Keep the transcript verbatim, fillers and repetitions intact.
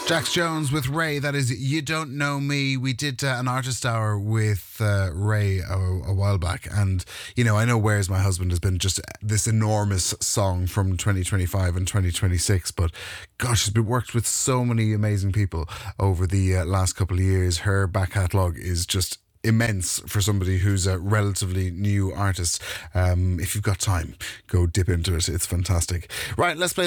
Jax Jones with Ray. That is You Don't Know Me. We did uh, an artist hour with uh, Ray a, a while back, and you know, I know Where's My Husband has been just this enormous song from twenty twenty-five and twenty twenty-six, but gosh, she's been worked with so many amazing people over the uh, last couple of years. Her back catalogue is just immense for somebody who's a relatively new artist. Um, if you've got time, go dip into it. It's fantastic. Right, let's play